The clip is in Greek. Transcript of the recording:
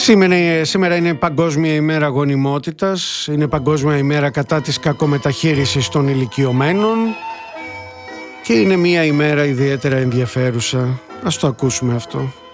Σήμερα είναι Παγκόσμια ημέρα γονιμότητας, είναι Παγκόσμια ημέρα κατά της κακομεταχείρισης των ηλικιωμένων και είναι μια ημέρα ιδιαίτερα ενδιαφέρουσα. Ας το ακούσουμε αυτό.